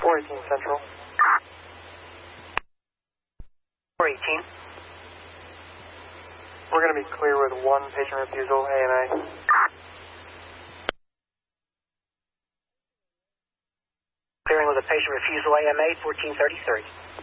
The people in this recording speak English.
418 Central. 418. We're going to be clear with one patient refusal, ANA. Clearing with a patient refusal, AMA 1433.